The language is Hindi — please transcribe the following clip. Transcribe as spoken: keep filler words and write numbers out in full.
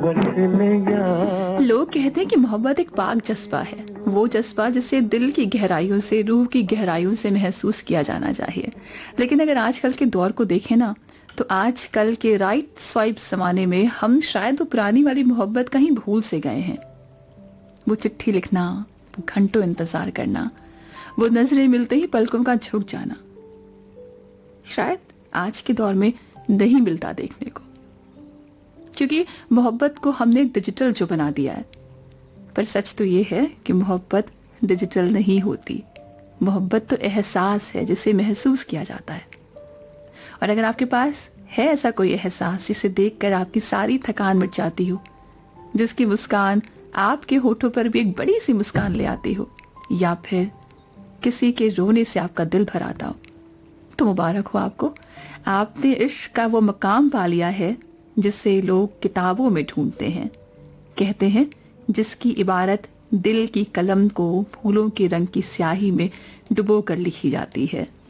लोग कहते हैं कि मोहब्बत एक पाक जज्बा है, वो जज्बा जिसे दिल की गहराइयों से, रूह की गहराइयों से महसूस किया जाना चाहिए। लेकिन अगर आजकल के दौर को देखें ना, तो आजकल के राइट स्वाइप जमाने में हम शायद वो पुरानी वाली मोहब्बत कहीं भूल से गए हैं। वो चिट्ठी लिखना, वो घंटों इंतजार करना, वो नजरें मिलते ही पलकों का झुक जाना, शायद आज के दौर में नहीं मिलता देखने को, क्योंकि मोहब्बत को हमने डिजिटल जो बना दिया है। पर सच तो ये है कि मोहब्बत डिजिटल नहीं होती। मोहब्बत तो एहसास है जिसे महसूस किया जाता है। और अगर आपके पास है ऐसा कोई एहसास जिसे देखकर आपकी सारी थकान मिट जाती हो, जिसकी मुस्कान आपके होठों पर भी एक बड़ी सी मुस्कान ले आती हो, या फिर किसी के रोने से आपका दिल भर आता हो, तो मुबारक हो आपको। आपने इश्क का वो मकाम पा लिया है जिसे लोग किताबों में ढूंढते हैं। कहते हैं जिसकी इबारत दिल की कलम को फूलों के रंग की स्याही में डुबो कर लिखी जाती है।